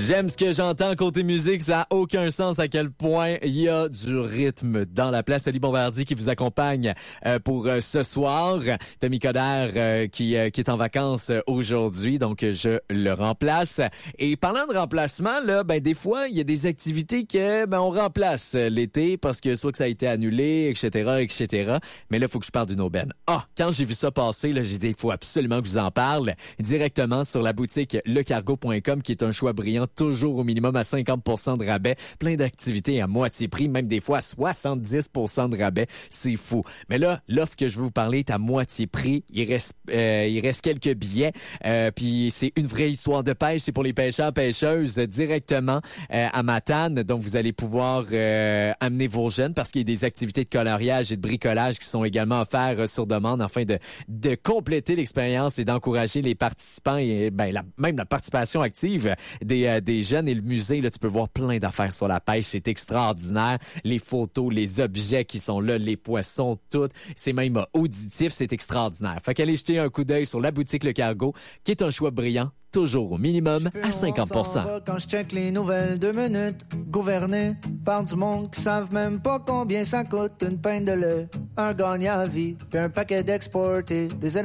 J'aime ce que j'entends côté musique, ça a aucun sens à quel point il y a du rythme dans la place. Ali Bombardier qui vous accompagne pour ce soir. Tommy Coderre qui est en vacances aujourd'hui, donc je le remplace. Et parlant de remplacement, là, des fois, il y a des activités que on remplace l'été parce que soit que ça a été annulé, etc. Mais là, il faut que je parle d'une aubaine. Quand j'ai vu ça passer, là, j'ai dit, il faut absolument que je vous en parle directement sur la boutique lecargo.com qui est un choix brillant, toujours au minimum à 50% de rabais, plein d'activités à moitié prix, même des fois à 70% de rabais, c'est fou. Mais là, l'offre que je veux vous parler est à moitié prix, il reste quelques billets, puis c'est une vraie histoire de pêche, c'est pour les pêcheurs, pêcheuses, directement à Matane, donc vous allez pouvoir amener vos jeunes parce qu'il y a des activités de coloriage et de bricolage qui sont également offertes sur demande afin de compléter l'expérience et d'encourager les participants et même la participation active des jeunes. Et le musée, là, tu peux voir plein d'affaires sur la pêche. C'est extraordinaire. Les photos, les objets qui sont là, les poissons, tout. C'est même auditif. C'est extraordinaire. Fait qu'allez jeter un coup d'œil sur la boutique Le Cargo, qui est un choix brillant, toujours au minimum à 50%. Quand je check les nouvelles 2 minutes, gouverné par du monde qui savent même pas combien ça coûte une pinte de lait, un gagnant à vie, puis un paquet d'exportés, des